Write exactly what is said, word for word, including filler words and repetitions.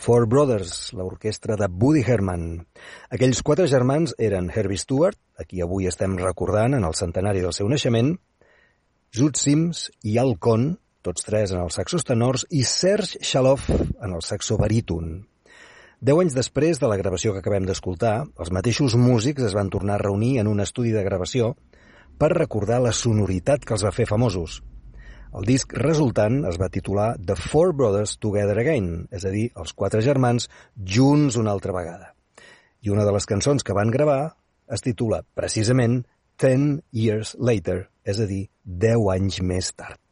Four Brothers, l'orquestra de Woody Herman. Aquells quatre germans eren Herbie Stewart, a qui avui estem recordant en el centenari del seu naixement, Jude Sims i Al Cohn, tots tres en els saxos tenors, i Serge Chaloff en el saxo baríton. Deu anys després de la gravació que acabem d'escoltar, els mateixos músics es van tornar a reunir en un estudi de gravació per recordar la sonoritat que els va fer famosos. El disc resultant es va titular The Four Brothers Together Again, és a dir, els quatre germans junts una altra vegada. I una de les cançons que van gravar es titula, precisament, Ten Years Later, és a dir, deu anys més tard.